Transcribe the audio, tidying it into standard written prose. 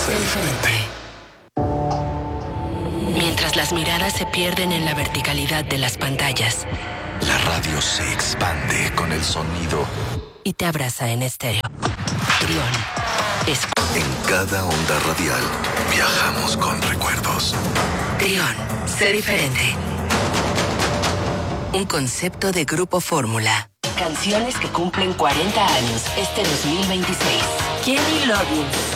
Sé diferente. Mientras las miradas se pierden en la verticalidad de las pantallas, la radio se expande con el sonido y te abraza en estéreo. Trión. En cada onda radial viajamos con recuerdos. Trión. Sé diferente. Un concepto de Grupo Fórmula. Canciones que cumplen 40 años este 2026. Kenny Loggins.